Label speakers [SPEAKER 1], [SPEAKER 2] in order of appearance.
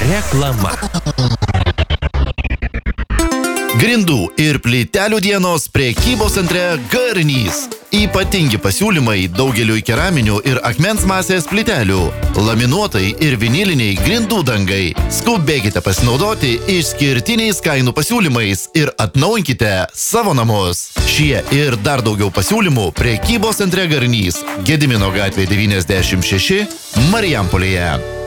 [SPEAKER 1] Reklama.
[SPEAKER 2] Grindų ir plytelių dienos prekybos centre Garnys. Ypatingi pasiūlymai daugeliui keraminių ir akmens masės plytelių, laminuotai ir viniliniai grindų dangai. Skubėkite pasinaudoti išskirtiniais kainų pasiūlymais ir atnaujinkite savo namus. Šie ir dar daugiau pasiūlymų prekybos centre Garnys, Gedimino gatvė 96, Marijampolėje.